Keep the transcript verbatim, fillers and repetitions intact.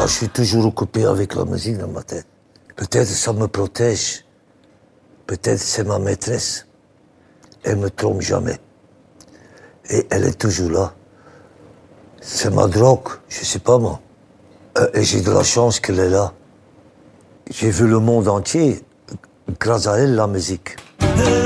Moi, je suis toujours occupé avec la musique dans ma tête. Peut-être ça me protège. Peut-être c'est ma maîtresse. Elle me trompe jamais. Et elle est toujours là. C'est ma drogue, je sais pas moi. Euh, et j'ai de la chance qu'elle est là. J'ai vu le monde entier grâce à elle, la musique.